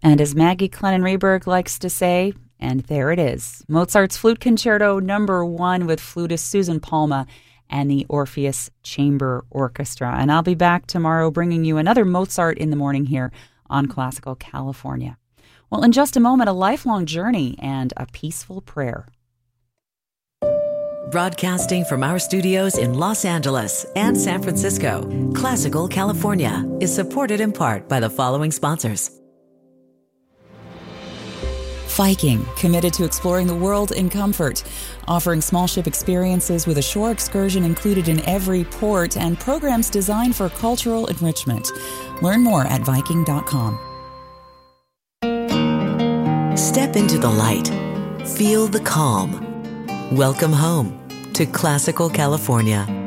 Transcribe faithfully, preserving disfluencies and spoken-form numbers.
And as Maggie Clennon-Reberg likes to say, and there it is, Mozart's Flute Concerto number one with flutist Susan Palma and the Orpheus Chamber Orchestra. And I'll be back tomorrow bringing you another Mozart in the Morning here on Classical California. Well, in just a moment, a lifelong journey and a peaceful prayer. Broadcasting from our studios in Los Angeles and San Francisco, Classical California is supported in part by the following sponsors. Viking, committed to exploring the world in comfort, offering small ship experiences with a shore excursion included in every port and programs designed for cultural enrichment. Learn more at Viking dot com. Step into the light. Feel the calm. Welcome home to Classical California.